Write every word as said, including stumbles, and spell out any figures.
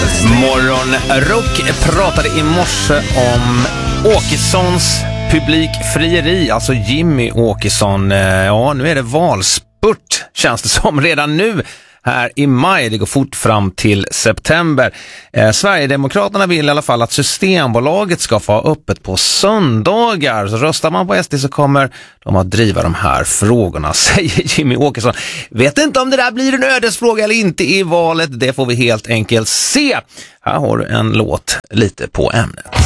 Morgonrock pratade i morse om Åkessons publikfrieri, alltså Jimmy Åkesson. Ja, nu är det valspurt, känns det som, redan nu här i maj. Det går fort fram till september. Eh, Sverigedemokraterna vill i alla fall att Systembolaget ska få ha öppet på söndagar. Så röstar man på S D så kommer de att driva de här frågorna, säger Jimmy Åkesson. Vet inte om det där blir en ödesfråga eller inte i valet. Det får vi helt enkelt se. Här har du en låt lite på ämnet.